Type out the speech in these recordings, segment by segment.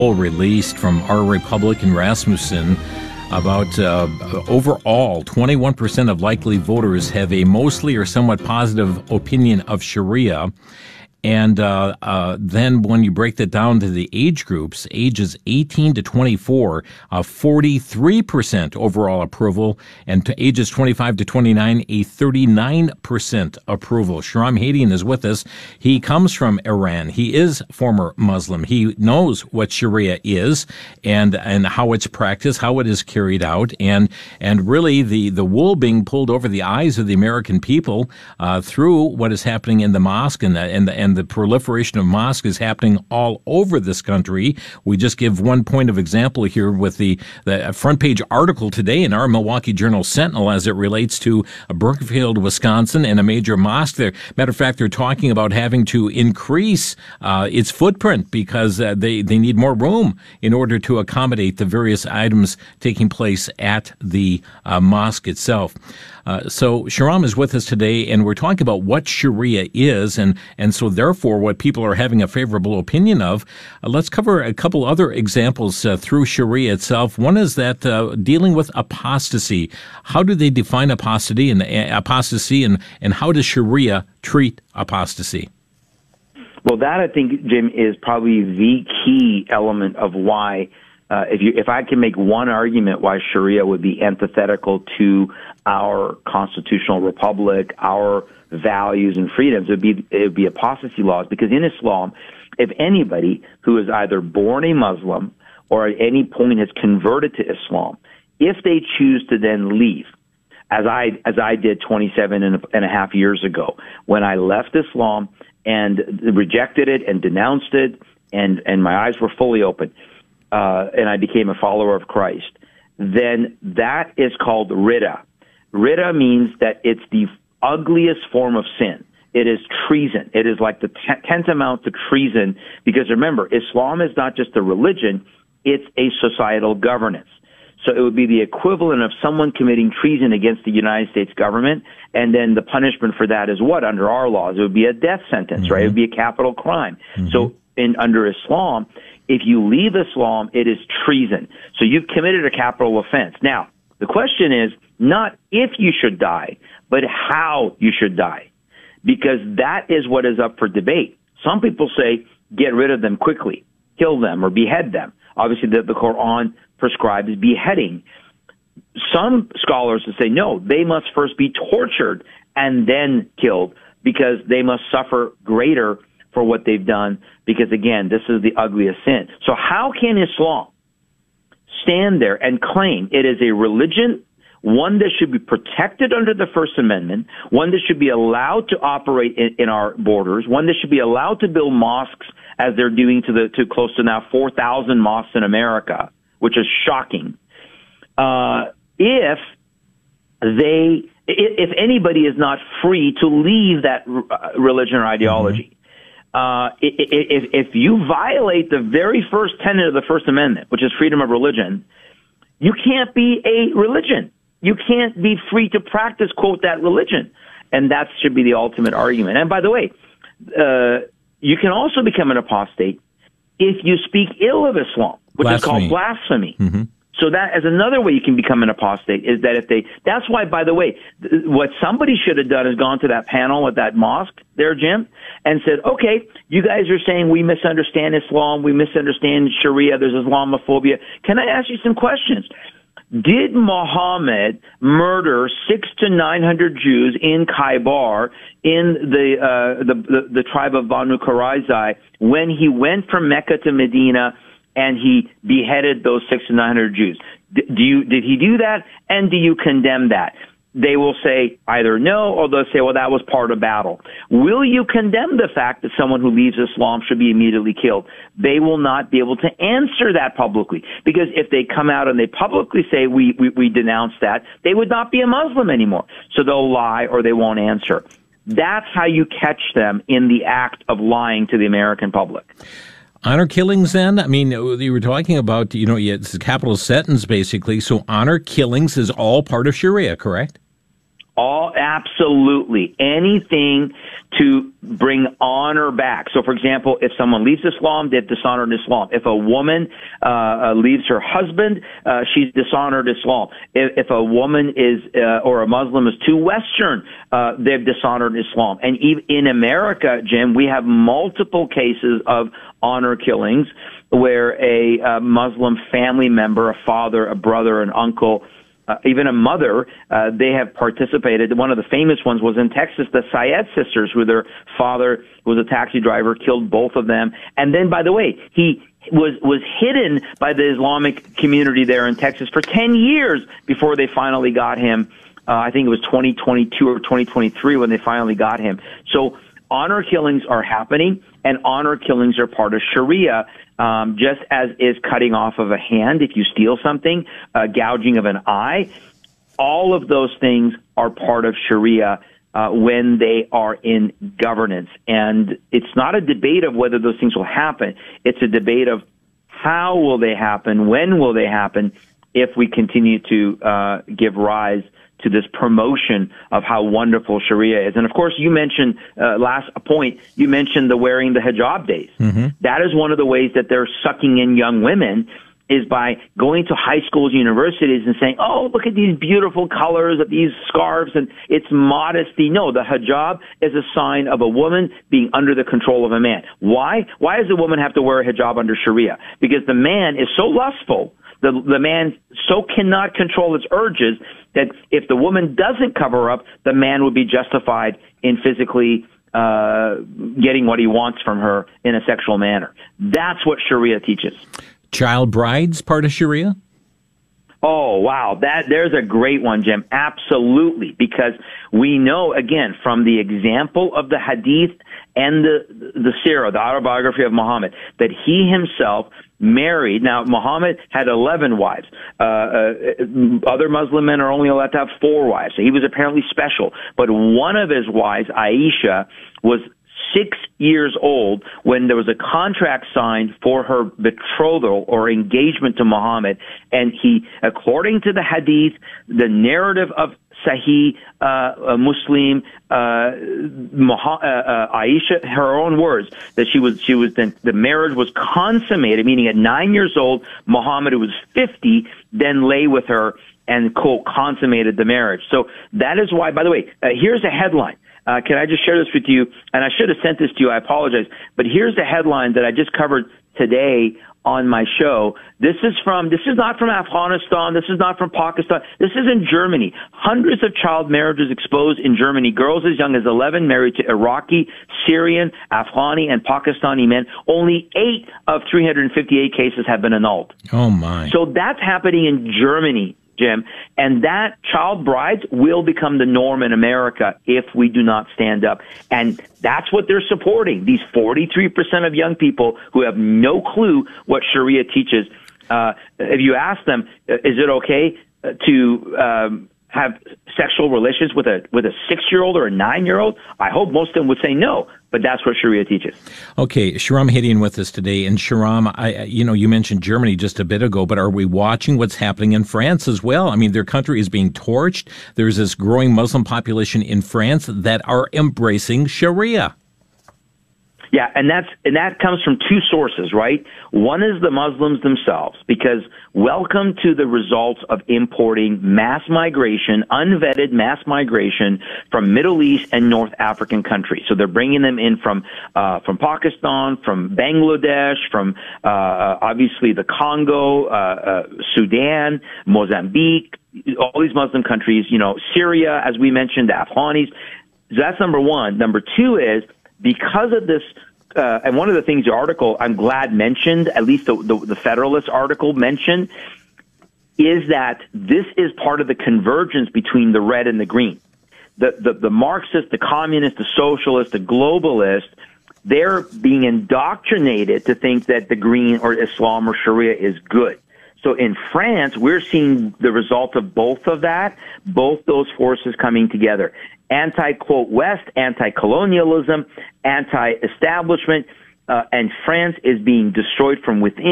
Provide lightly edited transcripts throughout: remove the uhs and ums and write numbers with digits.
Released from our Republican Rasmussen about overall 21% of likely voters have a mostly or somewhat positive opinion of Sharia. And then when you break that down to the age groups, ages 18 to 24, 43% overall approval, and to ages 25 to 29, a 39% approval. Shahram Hadian is with us. He comes from Iran. He is former Muslim. He knows what Sharia is and how it's practiced, how it is carried out, and really the wool being pulled over the eyes of the American people through what is happening in the mosque and the proliferation of mosques is happening all over this country. We just give one point of example here with the front page article today in our Milwaukee Journal Sentinel as it relates to Brookfield, Wisconsin, and a major mosque there. Matter of fact, they're talking about having to increase its footprint because they need more room in order to accommodate the various items taking place at the mosque itself. So Shahram is with us today, and we're talking about what Sharia is, and so therefore what people are having a favorable opinion of. Let's cover a couple other examples through Sharia itself. One is that dealing with apostasy. How do they define apostasy, and how does Sharia treat apostasy? Well, that I think, Jim, is probably the key element of why. If I can make one argument why Sharia would be antithetical to our constitutional republic, our values and freedoms, it would be apostasy laws. Because in Islam, if anybody who is either born a Muslim or at any point has converted to Islam, if they choose to then leave, as I did 27 and a half years ago, when I left Islam and rejected it and denounced it, and my eyes were fully open, and I became a follower of Christ, then that is called Ridda. Ridda means that it's the ugliest form of sin. It is treason. It is like the tantamount to treason, because remember, Islam is not just a religion, it's a societal governance. So it would be the equivalent of someone committing treason against the United States government, and then the punishment for that is what? Under our laws, it would be a death sentence, right? It would be a capital crime. So under Islam, if you leave Islam, it is treason. So you've committed a capital offense. Now, the question is not if you should die, but how you should die, because that is what is up for debate. Some people say, get rid of them quickly, kill them or behead them. Obviously, the Quran prescribes beheading. Some scholars will say, no, they must first be tortured and then killed, because they must suffer greater for what they've done, because, again, this is the ugliest sin. So how can Islam stand there and claim it is a religion, one that should be protected under the First Amendment, one that should be allowed to operate in our borders, one that should be allowed to build mosques as they're doing to close to now 4,000 mosques in America, which is shocking, if anybody is not free to leave that religion or ideology. If you violate the very first tenet of the First Amendment, which is freedom of religion, you can't be a religion. You can't be free to practice, quote, that religion. And that should be the ultimate argument. And by the way, you can also become an apostate if you speak ill of Islam, which is called blasphemy. So that is another way you can become an apostate, is that that's why, by the way, what somebody should have done is gone to that panel at that mosque there, Jim, and said, okay, you guys are saying we misunderstand Islam, we misunderstand Sharia, there's Islamophobia. Can I ask you some questions? Did Muhammad murder 600 to 900 Jews in Khaybar, in the tribe of Banu Qurayza, when he went from Mecca to Medina and he beheaded those 600 to 900 Jews? Did he do that? And do you condemn that? They will say either no, or they'll say, well, that was part of battle. Will you condemn the fact that someone who leaves Islam should be immediately killed? They will not be able to answer that publicly, because if they come out and they publicly say we denounce that, they would not be a Muslim anymore. So they'll lie or they won't answer. That's how you catch them in the act of lying to the American public. Honor killings, then? I mean, you were talking about, it's a capital sentence, basically. So honor killings is all part of Sharia, correct? Absolutely. Anything to bring honor back. So, for example, if someone leaves Islam, they've dishonored Islam. If a woman leaves her husband, she's dishonored Islam. If a woman is or a Muslim is too Western, they've dishonored Islam. And even in America, Jim, we have multiple cases of honor killings where a Muslim family member, a father, a brother, an uncle, even a mother, they have participated. One of the famous ones was in Texas, the Syed sisters, who their father was a taxi driver, killed both of them. And then, by the way, he was hidden by the Islamic community there in Texas for 10 years before they finally got him. I think it was 2022 or 2023 when they finally got him. So honor killings are happening, and honor killings are part of Sharia. Just as is cutting off of a hand if you steal something, gouging of an eye, all of those things are part of Sharia when they are in governance. And it's not a debate of whether those things will happen. It's a debate of how will they happen, when will they happen, if we continue to give rise to this promotion of how wonderful Sharia is. And of course, you mentioned, last point, you mentioned the wearing the hijab days. Mm-hmm. That is one of the ways that they're sucking in young women, is by going to high schools, universities, and saying, oh, look at these beautiful colors of these scarves, and it's modesty. No, the hijab is a sign of a woman being under the control of a man. Why? Why does a woman have to wear a hijab under Sharia? Because the man is so lustful, the man so cannot control his urges, that if the woman doesn't cover up, the man would be justified in physically getting what he wants from her in a sexual manner. That's what Sharia teaches. Child brides part of Sharia? Oh, wow. There's a great one, Jim. Absolutely. Because we know, again, from the example of the hadith and the seerah, the autobiography of Muhammad, that he himself married. Now, Muhammad had 11 wives. Other Muslim men are only allowed to have 4 wives. So he was apparently special. But one of his wives, Aisha, was 6 years old when there was a contract signed for her betrothal or engagement to Muhammad. And he, according to the hadith, the narrative of Sahih Muslim, Aisha, her own words, that the marriage was consummated, meaning at 9 years old, Muhammad, who was 50, then lay with her and, quote, consummated the marriage. So that is why, by the way, here's a headline. Can I just share this with you? And I should have sent this to you. I apologize. But here's the headline that I just covered today on my show. This is not from Afghanistan. This is not from Pakistan. This is in Germany. Hundreds of child marriages exposed in Germany. Girls as young as 11 married to Iraqi, Syrian, Afghani, and Pakistani men. Only 8 of 358 cases have been annulled. Oh, my. So that's happening in Germany, Jim, and that child brides will become the norm in America if we do not stand up. And that's what they're supporting, these 43% of young people who have no clue what Sharia teaches. If you ask them, is it okay to have sexual relations with a 6-year-old or a 9-year-old? I hope most of them would say no, but that's what Sharia teaches. Okay, Shahram Hadian with us today. And Shahram, you mentioned Germany just a bit ago, but are we watching what's happening in France as well? I mean, their country is being torched. There's this growing Muslim population in France that are embracing Sharia. Yeah, and that comes from 2 sources, right? One is the Muslims themselves, because welcome to the results of importing mass migration, unvetted mass migration from Middle East and North African countries. So they're bringing them in from Pakistan, from Bangladesh, from obviously the Congo, Sudan, Mozambique, all these Muslim countries, Syria, as we mentioned, the Afghanis. So that's number one. Number 2 is, because of this, and one of the things the article, I'm glad, mentioned, at least the Federalist article mentioned, is that this is part of the convergence between the red and the green. The Marxists, the communists, the socialists, the globalists, they're being indoctrinated to think that the green or Islam or Sharia is good. So in France, we're seeing the result of both of that, both those forces coming together. Anti-quote West, anti-colonialism, anti-establishment, and France is being destroyed from within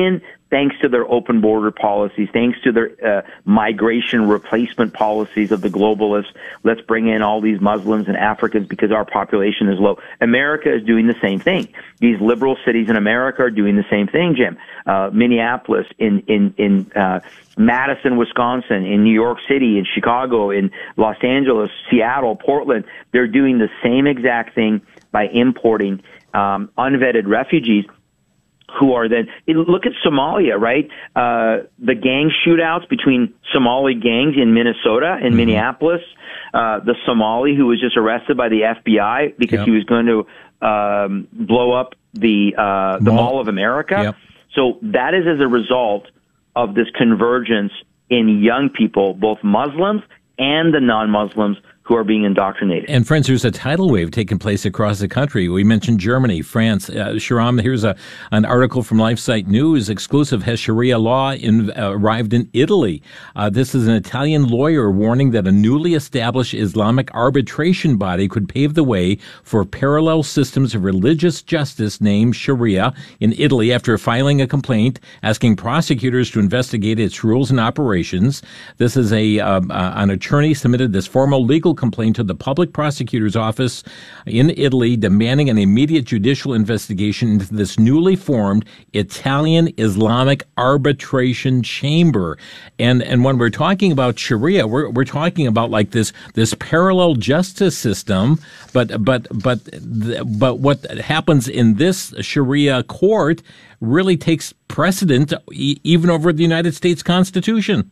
thanks to their open border policies, thanks to their migration replacement policies of the globalists. Let's bring in all these Muslims and Africans because our population is low. America is doing the same thing. These liberal cities in America are doing the same thing, Jim. Minneapolis, in Madison, Wisconsin, in New York City, in Chicago, in Los Angeles, Seattle, Portland, they're doing the same exact thing by importing unvetted refugees who are then, look at Somalia, right? The gang shootouts between Somali gangs in Minnesota and Minneapolis, the Somali who was just arrested by the FBI because he was going to blow up the Mall of America. Yep. So that is as a result of this convergence in young people, both Muslims and the non-Muslims, who are being indoctrinated. And friends, there's a tidal wave taking place across the country. We mentioned Germany, France. Shahram, here's an article from LifeSite News. Exclusive, has Sharia law arrived in Italy? This is an Italian lawyer warning that a newly established Islamic arbitration body could pave the way for parallel systems of religious justice named Sharia in Italy after filing a complaint asking prosecutors to investigate its rules and operations. This is an attorney submitted this formal legal complaint to the public prosecutor's office in Italy demanding an immediate judicial investigation into this newly formed Italian Islamic arbitration chamber. And when we're talking about Sharia, we're talking about like this parallel justice system, but what happens in this Sharia court really takes precedent even over the United States Constitution.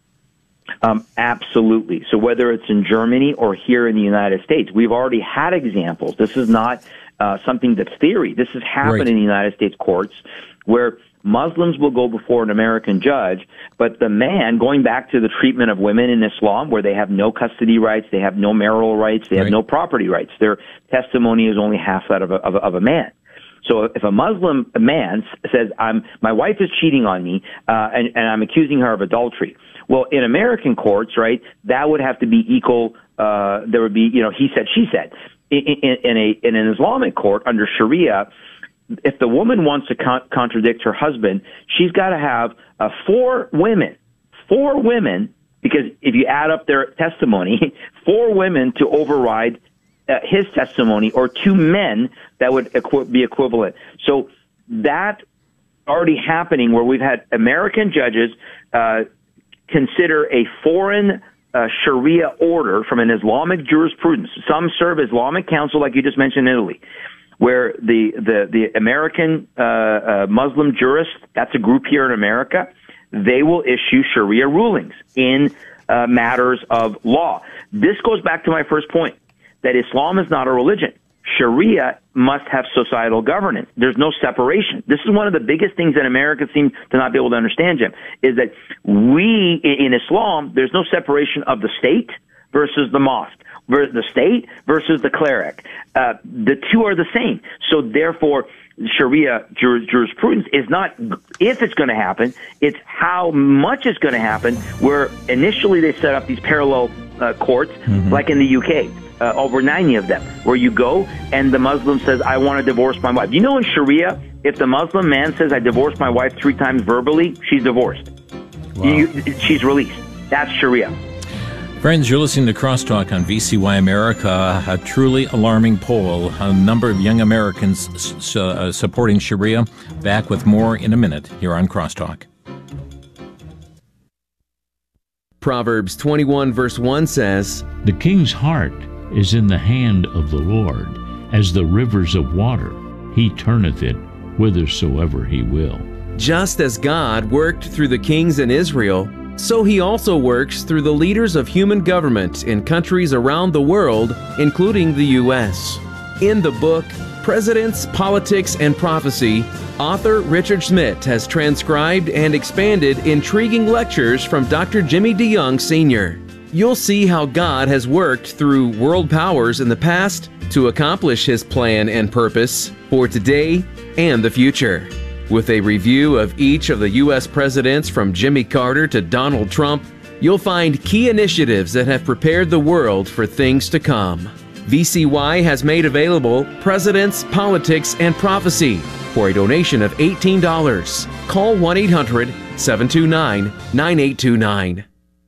Absolutely. So whether it's in Germany or here in the United States, we've already had examples. This is not something that's theory. This has happened in the United States courts where Muslims will go before an American judge, but the man, going back to the treatment of women in Islam, where they have no custody rights, they have no marital rights, they have no property rights. Their testimony is only half that of a man. So if a Muslim man says, my wife is cheating on me, and I'm accusing her of adultery, well, in American courts, right, that would have to be equal. There would be, he said, she said. In an Islamic court under Sharia, if the woman wants to contradict her husband, she's got to have four women, because if you add up their testimony, 4 women to override his testimony, or 2 men that would be equivalent. So that already happening where we've had American judges consider a foreign Sharia order from an Islamic jurisprudence. Some serve Islamic counsel, like you just mentioned in Italy, where the American Muslim jurists, that's a group here in America, they will issue Sharia rulings in matters of law. This goes back to my first point, that Islam is not a religion. Sharia must have societal governance. There's no separation. This is one of the biggest things that Americans seem to not be able to understand, Jim, is that in Islam, there's no separation of the state versus the mosque, the state versus the cleric. The two are the same. So therefore, Sharia jurisprudence is not if it's going to happen, it's how much it's going to happen, where initially they set up these parallel courts, like in the UK. Over 90 of them, where you go and the Muslim says, I want to divorce my wife. In Sharia, if the Muslim man says, I divorced my wife 3 times verbally, she's divorced. Wow. She's released. That's Sharia. Friends, you're listening to Crosstalk on VCY America, a truly alarming poll. A number of young Americans supporting Sharia. Back with more in a minute here on Crosstalk. Proverbs 21 verse 1 says, The king's heart is in the hand of the Lord, as the rivers of water. He turneth it whithersoever he will. Just as God worked through the kings in Israel, so he also works through the leaders of human government in countries around the world, including the U.S. In the book, Presidents, Politics, and Prophecy, author Richard Schmidt has transcribed and expanded intriguing lectures from Dr. Jimmy DeYoung Sr. You'll see how God has worked through world powers in the past to accomplish his plan and purpose for today and the future. With a review of each of the U.S. presidents from Jimmy Carter to Donald Trump, you'll find key initiatives that have prepared the world for things to come. VCY has made available Presidents, Politics, and Prophecy, for a donation of $18. Call 1-800-729-9829.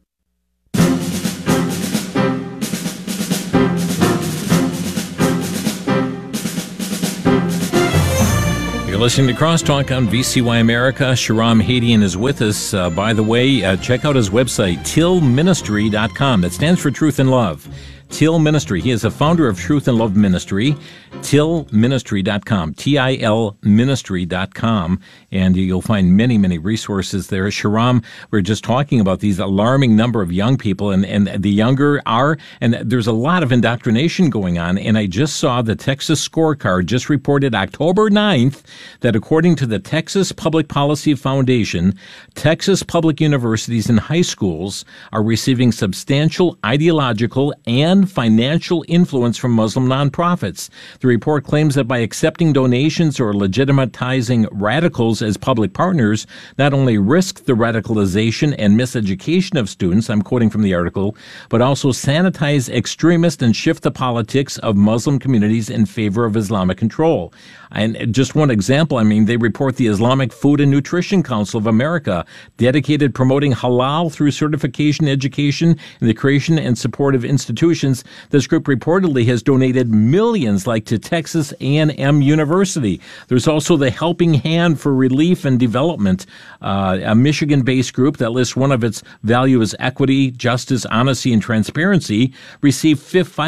You're listening to Crosstalk on VCY America. Shahram Hadian is with us. By the way, check out his website, tillministry.com. That stands for Truth and Love. Till Ministry. He is a founder of Truth and Love Ministry, tillministry.com, T-I-L ministry.com, and you'll find many, many resources there. Shahram, we're just talking about these alarming number of young people, and the younger are, and there's a lot of indoctrination going on, and I just saw the Texas Scorecard just reported October 9th that according to the Texas Public Policy Foundation, Texas public universities and high schools are receiving substantial ideological and financial influence from Muslim nonprofits. The report claims that by accepting donations or legitimatizing radicals as public partners, not only risk the radicalization and miseducation of students, I'm quoting from the article, but also sanitize extremists and shift the politics of Muslim communities in favor of Islamic control. And just one example, I mean, they report the Islamic Food and Nutrition Council of America, dedicated promoting halal through certification, education, and the creation and support of institutions. This group reportedly has donated millions, like to Texas A&M University. There's also the Helping Hand for Relief and Development, a Michigan-based group that lists one of its values as equity, justice, honesty, and transparency, received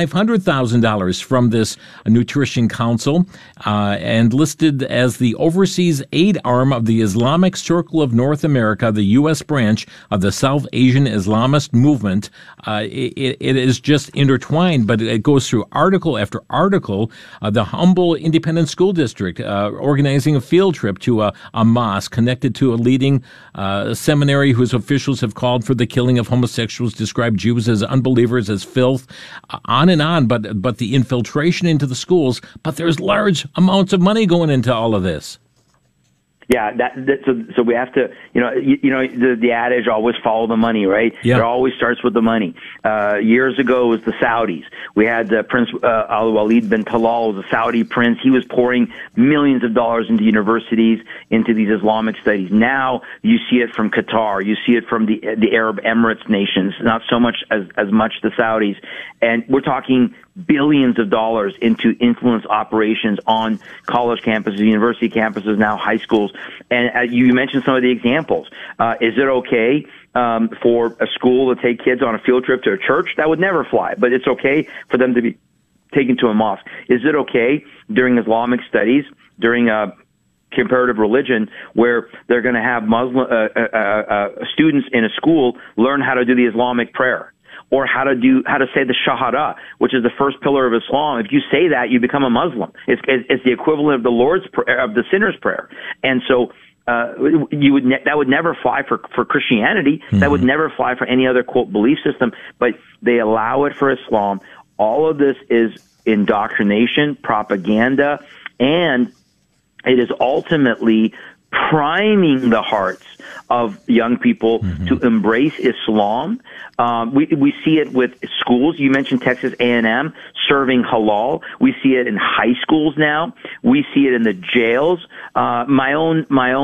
$500,000 from this Nutrition Council, and listed as the overseas aid arm of the Islamic Circle of North America, the U.S. branch of the South Asian Islamist movement. It is just intertwined, but it goes through article after article. The Humble Independent School District organizing a field trip to a mosque connected to a leading seminary whose officials have called for the killing of homosexuals, described Jews as unbelievers, as filth, on and on. But the infiltration into the schools, but there's large amounts of money going into all of this. Yeah, so we have to, the adage, always follow the money, right? Yeah. It always starts with the money. Years ago, it was the Saudis. We had Prince Al-Walid bin Talal, the Saudi prince. He was pouring millions of dollars into universities, into these Islamic studies. Now, you see it from Qatar. You see it from the Arab Emirates nations, not so much as much the Saudis. And we're talking billions of dollars into influence operations on college campuses, university campuses, now high schools. And you mentioned some of the examples. Is it okay for a school to take kids on a field trip to a church? That would never fly, but it's okay for them to be taken to a mosque. Is it okay during Islamic studies, during comparative religion, where they're going to have Muslim students in a school learn how to do the Islamic prayer, or how to say the Shahada, which is the first pillar of Islam? If you say that, you become a Muslim. It's the equivalent of the Lord's prayer, of the sinner's prayer. And so that would never fly for Christianity. Mm-hmm. That would never fly for any other, quote, belief system. But they allow it for Islam. All of this is indoctrination, propaganda, and it is ultimately priming the hearts of young people to embrace Islam. We see it with schools. You mentioned Texas A&M serving halal. We see it in high schools now. We see it in the jails. My own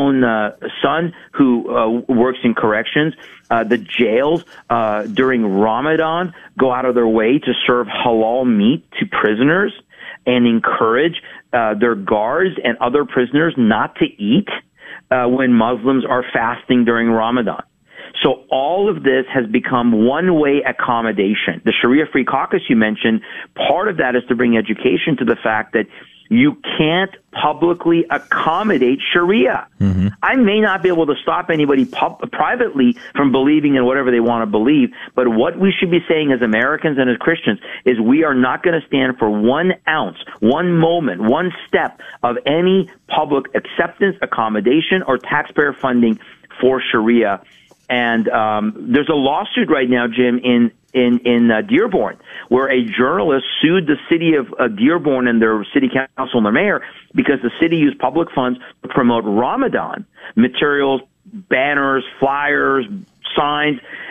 son, who works in corrections, the jails during Ramadan go out of their way to serve halal meat to prisoners and encourage their guards and other prisoners not to eat when Muslims are fasting during Ramadan. So all of this has become one-way accommodation. The Sharia Free Caucus you mentioned, part of that is to bring education to the fact that you can't publicly accommodate Sharia. Mm-hmm. I may not be able to stop anybody privately from believing in whatever they want to believe, but what we should be saying as Americans and as Christians is we are not going to stand for 1 ounce, 1 moment, 1 step of any public acceptance, accommodation, or taxpayer funding for Sharia. And there's a lawsuit right now, Jim, in Dearborn, where a journalist sued the city of Dearborn and their city council and their mayor because the city used public funds to promote Ramadan materials, banners, flyers, signs,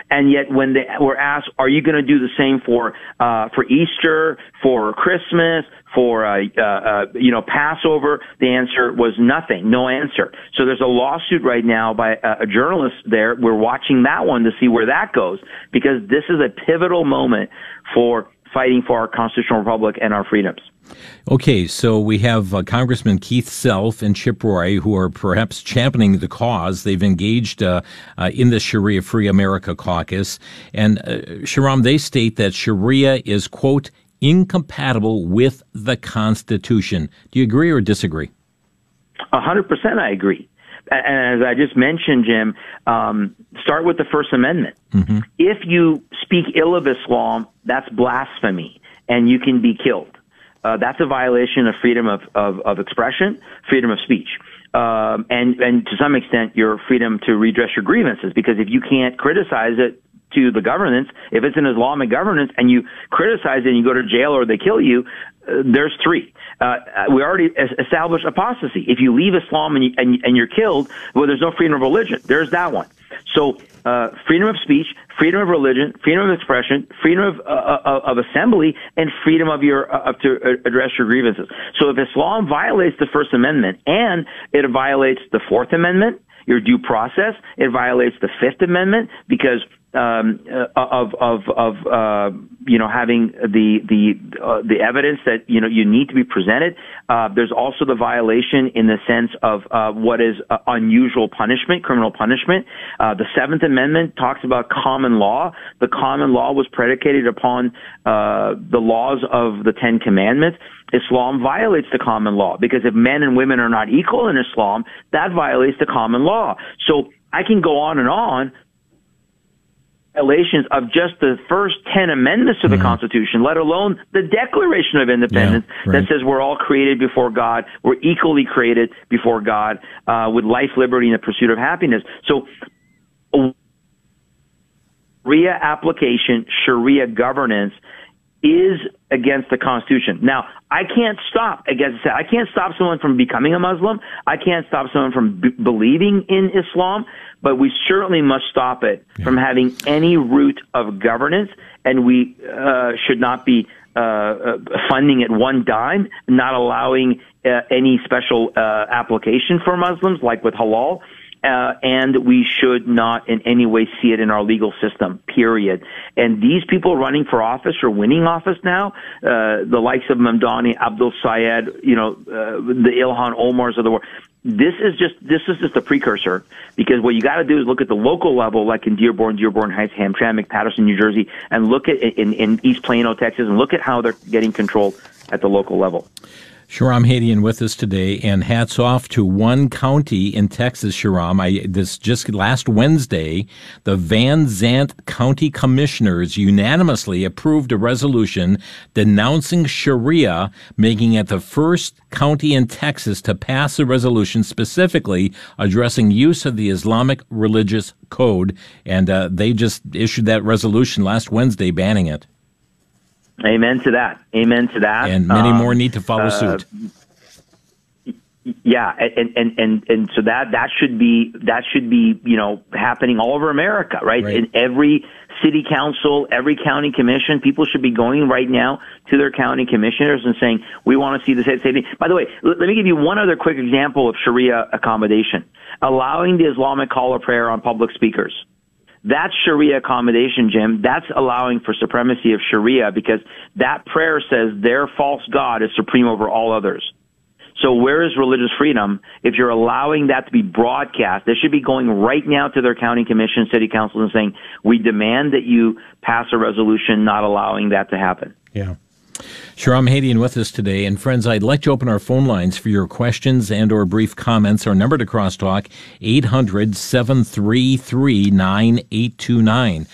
And yet when they were asked, are you going to do the same for Easter, for Christmas, for Passover, the answer was nothing, no answer. So there's a lawsuit right now by a journalist there. We're watching that one to see where that goes, because this is a pivotal moment for fighting for our constitutional republic and our freedoms. Okay, so we have Congressman Keith Self and Chip Roy, who are perhaps championing the cause. They've engaged in the Sharia Free America Caucus. And Shahram, they state that Sharia is, quote, incompatible with the Constitution. Do you agree or disagree? 100% I agree. And as I just mentioned, Jim, start with the First Amendment. Mm-hmm. If you speak ill of Islam, that's blasphemy, and you can be killed. That's a violation of freedom of expression, freedom of speech, and to some extent your freedom to redress your grievances. Because if you can't criticize it to the governance, if it's an Islamic governance and you criticize it and you go to jail or they kill you, there's three. We already established apostasy. If you leave Islam and you're killed, well, there's no freedom of religion. There's that one. So freedom of speech, freedom of religion, freedom of expression, freedom of assembly, and freedom of to address your grievances. So if Islam violates the First Amendment and it violates the Fourth Amendment, your due process, it violates the Fifth Amendment because having the evidence that you need to be presented. There's also the violation in the sense of what is unusual punishment, criminal punishment. The Seventh Amendment talks about common law. The common law was predicated upon the laws of the Ten Commandments. Islam violates the common law because if men and women are not equal in Islam, that violates the common law. So I can go on and on. Violations of just the first 10 amendments to the Constitution, let alone the Declaration of Independence that says we're all created before God, we're equally created before God, with life, liberty, and the pursuit of happiness. So, Sharia application, Sharia governance is against the Constitution. Now, I can't stop someone from becoming a Muslim. I can't stop someone from believing in Islam, but we certainly must stop it from having any root of governance, and we should not be funding it one dime, not allowing any special application for Muslims, like with halal. And we should not in any way see it in our legal system, period. And these people running for office or winning office now, the likes of Mamdani, Abdul Sayed, the Ilhan Omars of the world, this is just a precursor, because what you got to do is look at the local level, like in Dearborn Heights, Hamtramck, Patterson, New Jersey, and look at in East Plano, Texas, and look at how they're getting control at the local level. Shahram Hadian with us today, and hats off to one county in Texas, Shahram. This just last Wednesday, the Van Zant County Commissioners unanimously approved a resolution denouncing Sharia, making it the first county in Texas to pass a resolution specifically addressing use of the Islamic religious code. And they just issued that resolution last Wednesday banning it. Amen to that. Amen to that. And many more need to follow suit. Yeah, and so that should be happening all over America, right? In every city council, every county commission, people should be going right now to their county commissioners and saying, we want to see the same thing. By the way, let me give you one other quick example of Sharia accommodation. Allowing the Islamic call of prayer on public speakers. That's Sharia accommodation, Jim. That's allowing for supremacy of Sharia, because that prayer says their false God is supreme over all others. So where is religious freedom if you're allowing that to be broadcast? They should be going right now to their county commission, city council, and saying, we demand that you pass a resolution not allowing that to happen. Yeah. Shahram Hadian with us today. And friends, I'd like to open our phone lines for your questions and or brief comments. Our number to crosstalk, 800-733-9829.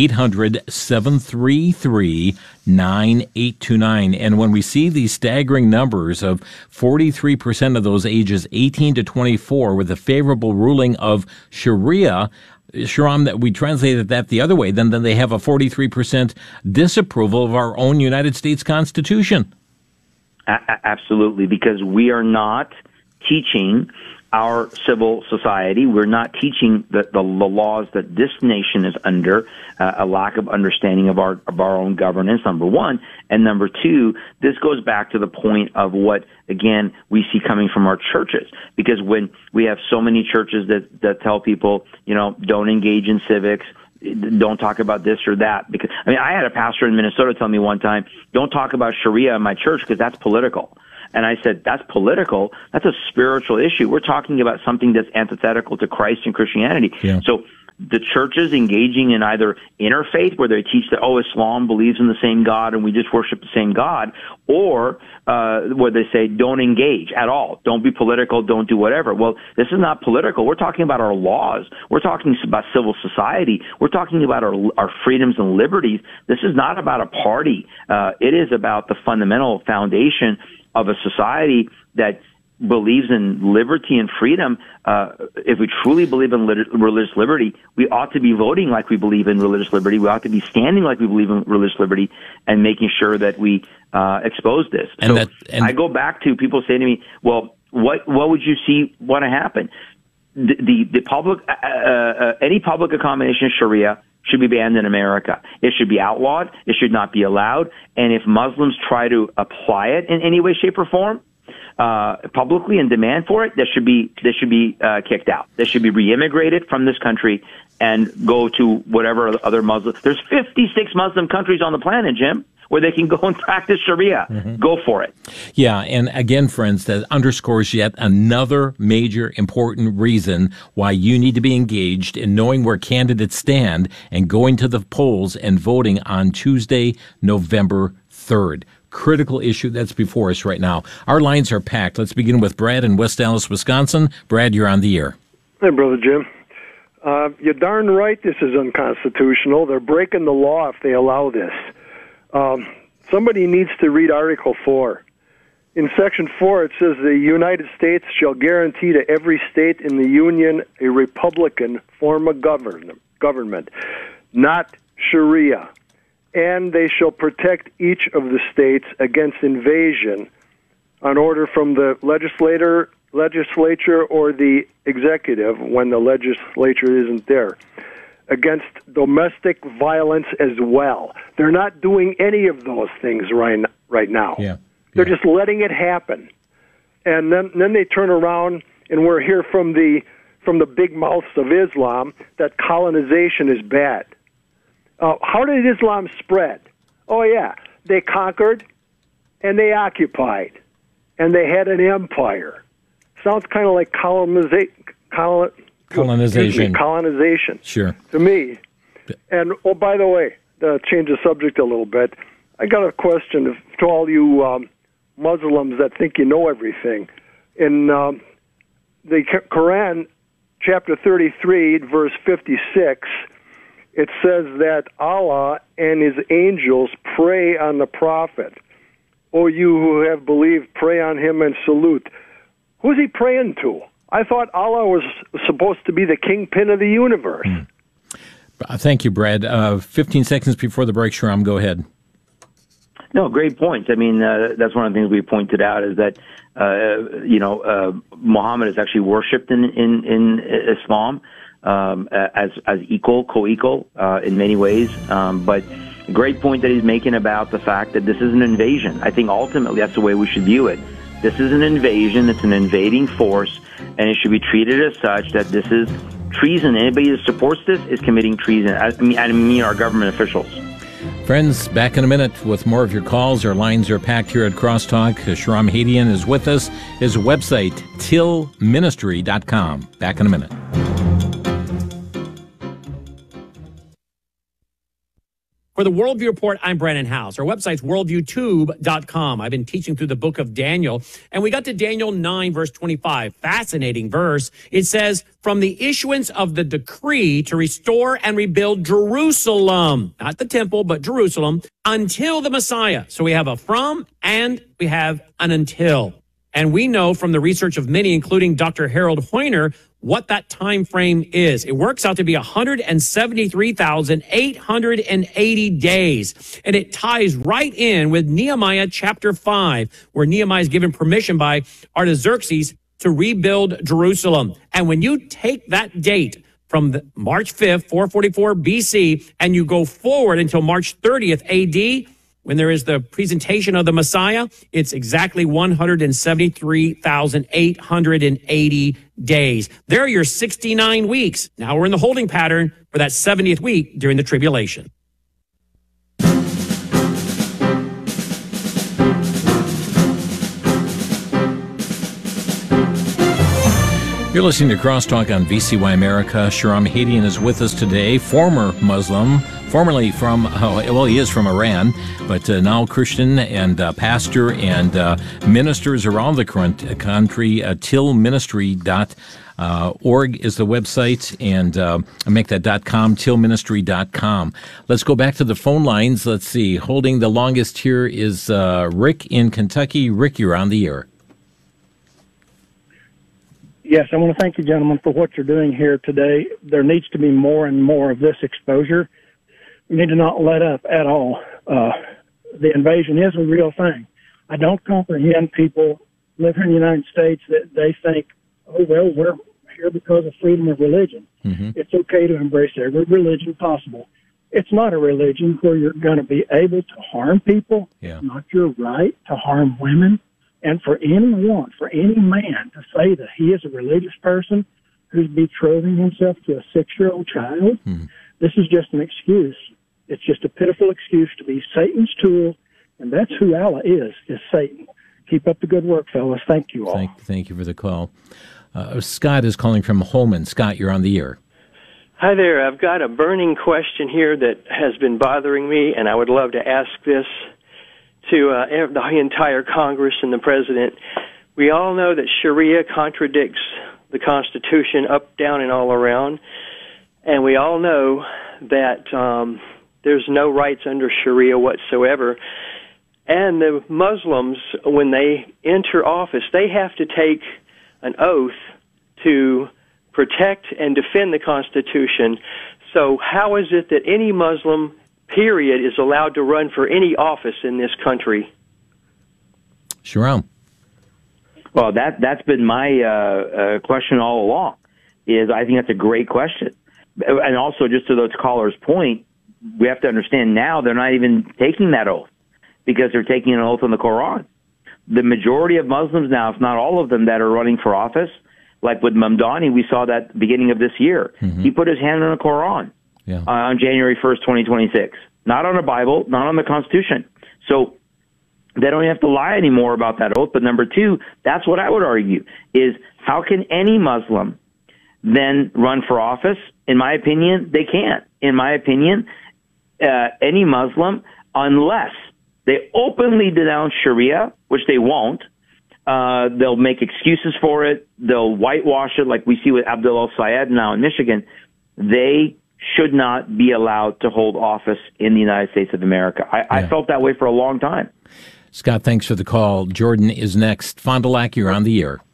800-733-9829. And when we see these staggering numbers of 43% of those ages 18 to 24 with a favorable ruling of Sharia, Shahram, that we translated that the other way, then they have a 43% disapproval of our own United States Constitution. Absolutely, because we are not teaching our civil society. We're not teaching the laws that this nation is under, a lack of understanding of our own governance, number one. And number two, this goes back to the point of what, again, we see coming from our churches. Because when we have so many churches that tell people, don't engage in civics, don't talk about this or that. Because, I had a pastor in Minnesota tell me one time, don't talk about Sharia in my church because that's political. And I said, that's political. That's a spiritual issue. We're talking about something that's antithetical to Christ and Christianity. Yeah. So the churches engaging in either interfaith, where they teach that, Islam believes in the same God and we just worship the same God, or where they say, don't engage at all. Don't be political. Don't do whatever. Well, this is not political. We're talking about our laws. We're talking about civil society. We're talking about our freedoms and liberties. This is not about a party. It is about the fundamental foundation of a society that believes in liberty and freedom. If we truly believe in religious liberty, we ought to be voting like we believe in religious liberty. We ought to be standing like we believe in religious liberty and making sure that we expose this. And I go back to people saying to me, well, what would you see want to happen? The public, any public accommodation of Sharia should be banned in America. It should be outlawed. It should not be allowed. And if Muslims try to apply it in any way, shape, or form, publicly and demand for it, they should be kicked out. They should be re-immigrated from this country and go to whatever other Muslim. There's 56 Muslim countries on the planet, Jim, where they can go and practice Sharia. Mm-hmm. Go for it. Yeah, and again, friends, that underscores yet another major important reason why you need to be engaged in knowing where candidates stand and going to the polls and voting on Tuesday, November 3rd. Critical issue that's before us right now. Our lines are packed. Let's begin with Brad in West Allis, Wisconsin. Brad, you're on the air. Hey, Brother Jim. You're darn right this is unconstitutional. They're breaking the law if they allow this. Somebody needs to read Article 4. In Section 4, it says the United States shall guarantee to every state in the Union a Republican form of government, not Sharia. And they shall protect each of the states against invasion on order from the legislature or the executive when the legislature isn't there, against domestic violence as well. They're not doing any of those things right now. Yeah. They're just letting it happen. And then they turn around, and we're here from the big mouths of Islam that colonization is bad. How did Islam spread? Oh, yeah. They conquered, and they occupied, and they had an empire. Sounds kind of like colonization. Sure. To me. And, by the way, to change the subject a little bit, I got a question to all you Muslims that think you know everything. In the Quran, chapter 33, verse 56, it says that Allah and His angels pray on the Prophet. O you who have believed, pray on him and salute. Who's He praying to? I thought Allah was supposed to be the kingpin of the universe. Thank you, Brad. 15 seconds before the break, Shahram, go ahead. No, great points. I mean, that's one of the things we pointed out is that, Muhammad is actually worshipped in Islam as equal, co-equal in many ways. But a great point that he's making about the fact that this is an invasion. I think ultimately that's the way we should view it. This is an invasion. It's an invading force, and it should be treated as such that this is treason. Anybody that supports this is committing treason. I mean our government officials. Friends, back in a minute with more of your calls. Our lines are packed here at Crosstalk. Shahram Hadian is with us. His website, tillministry.com. Back in a minute. For the Worldview Report, I'm Brandon House. Our website's worldviewtube.com. I've been teaching through the book of Daniel, and we got to Daniel 9, verse 25. Fascinating verse. It says, from the issuance of the decree to restore and rebuild Jerusalem, not the temple, but Jerusalem, until the Messiah. So we have a from and we have an until. And we know from the research of many, including Dr. Harold Hoyner, what that time frame is. It works out to be 173,880 days. And it ties right in with Nehemiah chapter 5, where Nehemiah is given permission by Artaxerxes to rebuild Jerusalem. And when you take that date from March 5th, 444 BC, and you go forward until March 30th AD, when there is the presentation of the Messiah, it's exactly 173,880 days. There are your 69 weeks. Now we're in the holding pattern for that 70th week during the tribulation. You're listening to Crosstalk on VCY America. Shahram Hadian is with us today, former Muslim, formerly from, he is from Iran, but now Christian and pastor and ministers around the country. tillministry.org is the website, and make that .com, tillministry.com. Let's go back to the phone lines. Let's see. Holding the longest here is Rick in Kentucky. Rick, you're on the air. Yes, I want to thank you, gentlemen, for what you're doing here today. There needs to be more and more of this exposure. We need to not let up at all. The invasion is a real thing. I don't comprehend people living in the United States that they think, oh, well, we're here because of freedom of religion. Mm-hmm. It's okay to embrace every religion possible. It's not a religion where you're going to be able to harm people. Yeah. It's not your right to harm women. And for anyone, for any man to say that he is a religious person who's betrothing himself to a 6-year-old child, this is just an excuse. It's just a pitiful excuse to be Satan's tool, and that's who Allah is Satan. Keep up the good work, fellas. Thank you all. Thank you for the call. Scott is calling from Holman. Scott, you're on the air. Hi there. I've got a burning question here that has been bothering me, and I would love to ask this to the entire Congress and the President. We all know that Sharia contradicts the Constitution up, down, and all around, and we all know that there's no rights under Sharia whatsoever. And the Muslims, when they enter office, they have to take an oath to protect and defend the Constitution. So how is it that any Muslim period is allowed to run for any office in this country? Shahram. Well, that's been my question all along. I think that's a great question. And also, just to those callers' point, we have to understand now they're not even taking that oath because they're taking an oath on the Quran. The majority of Muslims now, if not all of them, that are running for office, like with Mamdani, we saw that beginning of this year. Mm-hmm. He put his hand on the Quran. Yeah. On January 1st, 2026. Not on a Bible, not on the Constitution. So they don't have to lie anymore about that oath. But number two, that's what I would argue, is how can any Muslim then run for office? In my opinion, they can't. In my opinion, any Muslim, unless they openly denounce Sharia, which they won't, they'll make excuses for it, they'll whitewash it like we see with Abdullah Syed now in Michigan, they should not be allowed to hold office in the United States of America. I felt that way for a long time. Scott, thanks for the call. Jordan is next. Fond du Lac, you're on the air.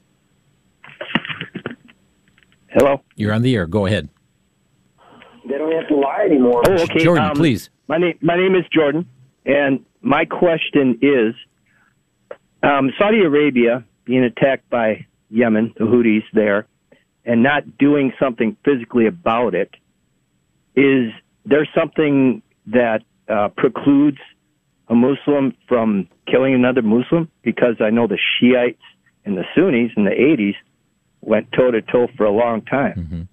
Hello? You're on the air. Go ahead. They don't have to lie anymore. Oh, okay. Jordan, please. My name is Jordan, and my question is, Saudi Arabia being attacked by Yemen, the Houthis there, and not doing something physically about it, is there something that precludes a Muslim from killing another Muslim? Because I know the Shiites and the Sunnis in the 80s went toe-to-toe for a long time.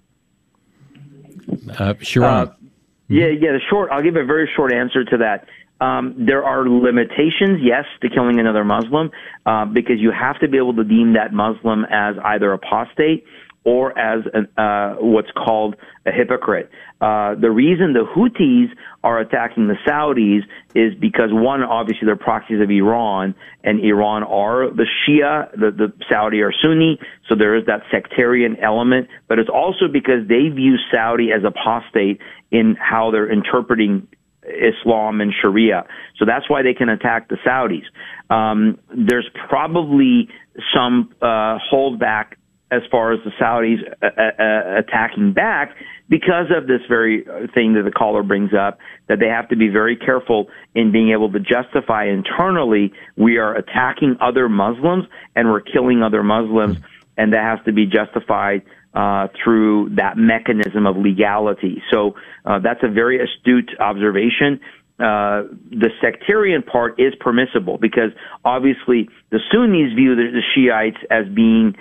Shahram. I'll give a very short answer to that. There are limitations, yes, to killing another Muslim, because you have to be able to deem that Muslim as either apostate or as what's called a hypocrite. The reason the Houthis are attacking the Saudis is because, one, obviously they're proxies of Iran, and Iran are the Shia, the Saudi are Sunni, so there is that sectarian element, but it's also because they view Saudi as apostate in how they're interpreting Islam and Sharia. So that's why they can attack the Saudis. There's probably some holdback as far as the Saudis attacking back, because of this very thing that the caller brings up, that they have to be very careful in being able to justify internally, we are attacking other Muslims and we're killing other Muslims, and that has to be justified through that mechanism of legality. So that's a very astute observation. The sectarian part is permissible because obviously the Sunnis view the Shiites as being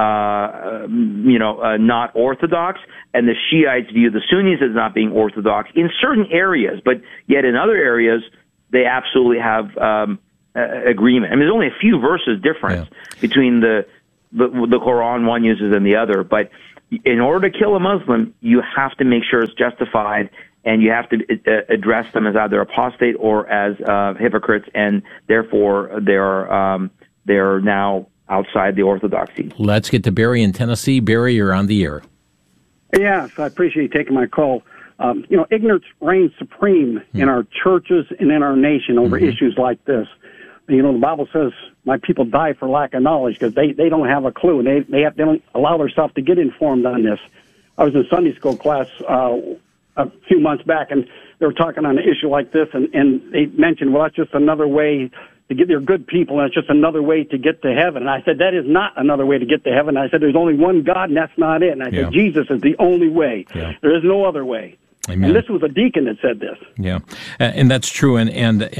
not orthodox, and the Shiites view the Sunnis as not being orthodox in certain areas, but yet in other areas they absolutely have agreement. I mean, there's only a few verses difference between the Quran one uses and the other, but in order to kill a Muslim, you have to make sure it's justified, and you have to address them as either apostate or as hypocrites, and therefore they're now outside the orthodoxy. Let's get to Barry in Tennessee. Barry, you're on the air. Yes, I appreciate you taking my call. Ignorance reigns supreme in our churches and in our nation over issues like this. The Bible says, my people die for lack of knowledge because they don't have a clue, and they don't allow themselves to get informed on this. I was in Sunday school class a few months back, and they were talking on an issue like this, and they mentioned, well, that's just another way to get, they're good people, and it's just another way to get to heaven. And I said, that is not another way to get to heaven. I said, there's only one God, and that's not it. And I said, Jesus is the only way. Yeah. There is no other way. Amen. And this was a deacon that said this. Yeah, and that's true, and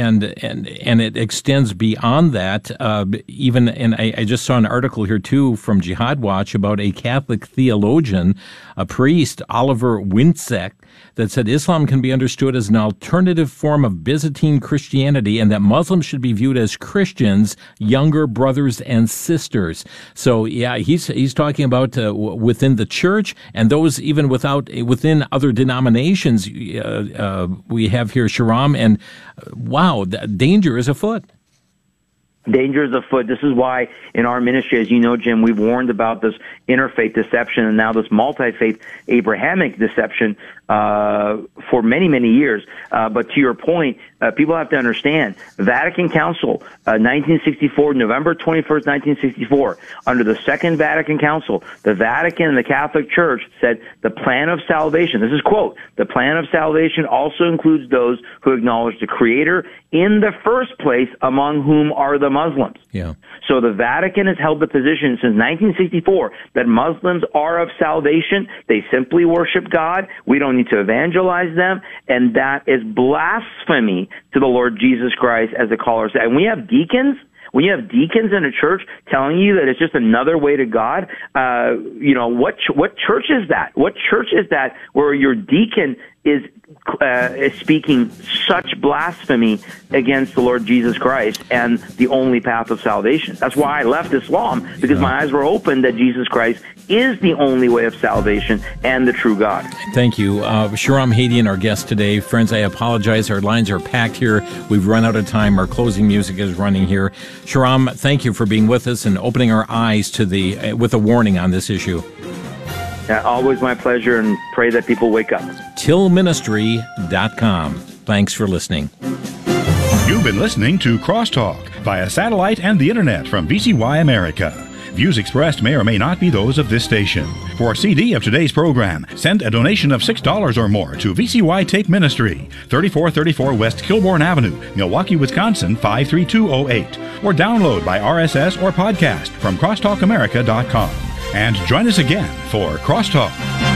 it extends beyond that. Even, and I just saw an article here too from Jihad Watch about a Catholic theologian, a priest, Oliver Winczek, that said Islam can be understood as an alternative form of Byzantine Christianity, and that Muslims should be viewed as Christians, younger brothers and sisters. So yeah, he's talking about within the church and those even within other denominations. We have here Shahram, and wow, danger is afoot. Danger is afoot. This is why in our ministry, as you know, Jim, we've warned about this interfaith deception and now this multi-faith Abrahamic deception for many, many years. But to your point, people have to understand, Vatican Council, 1964, November 21st, 1964, under the Second Vatican Council, the Vatican and the Catholic Church said the plan of salvation, this is quote, the plan of salvation also includes those who acknowledge the Creator in the first place, among whom are the Muslims. Yeah. So the Vatican has held the position since 1964 that Muslims are of salvation. They simply worship God. We don't need to evangelize them. And that is blasphemy to the Lord Jesus Christ, as the caller said. And we have deacons. When you have deacons in a church telling you that it's just another way to God, what church is that? What church is that where your deacon is speaking such blasphemy against the Lord Jesus Christ and the only path of salvation? That's why I left Islam, because my eyes were opened that Jesus Christ is the only way of salvation and the true God. Thank you. Shahram Hadian, our guest today. Friends, I apologize. Our lines are packed here. We've run out of time. Our closing music is running here. Shahram, thank you for being with us and opening our eyes to with a warning on this issue. Always my pleasure, and pray that people wake up. tillministry.com. Thanks for listening. You've been listening to Crosstalk via satellite and the internet from VCY America. Views expressed may or may not be those of this station. For a CD of today's program, send a donation of $6 or more to VCY Tape Ministry, 3434 West Kilbourne Avenue, Milwaukee, Wisconsin, 53208. Or download by RSS or podcast from crosstalkamerica.com. And join us again for Crosstalk.